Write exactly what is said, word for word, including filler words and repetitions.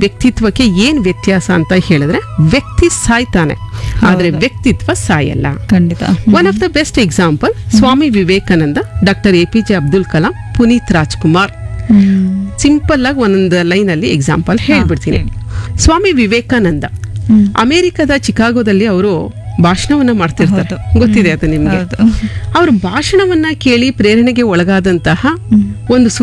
ವ್ಯಕ್ತಿತ್ವಕ್ಕೆ ಏನ್ ವ್ಯತ್ಯಾಸ ಅಂತ ಹೇಳಿದ್ರೆ ವ್ಯಕ್ತಿ ಸಾಯ್ತಾನೆ ಆದ್ರೆ ವ್ಯಕ್ತಿತ್ವ ಸಾಯಲ್ಲ. ಖಂಡಿತ. One of the best example Swami Vivekananda, doctor A P J Abdul Kalam, Puneeth Rajkumar. Simple ಆಗಿ ಒಂದೊಂದು ಲೈನ್ ಅಲ್ಲಿ ಎಕ್ಸಾಂಪಲ್ ಹೇಳ್ಬಿಡ್ತೀನಿ. ಸ್ವಾಮಿ ವಿವೇಕಾನಂದ ಅಮೆರಿಕದ ಚಿಕಾಗೋದಲ್ಲಿ ಅವರು ಭಾಷಣವನ್ನ ಮಾಡ್ತಿರ್ತಾರೆ, ಗೊತ್ತಿದೆ ಅದು ನಿಮ್ಗೆ. ಅವ್ರ ಭಾಷಣವನ್ನ ಕೇಳಿ ಪ್ರೇರಣೆಗೆ ಒಳಗಾದಂತಹ ಒಂದು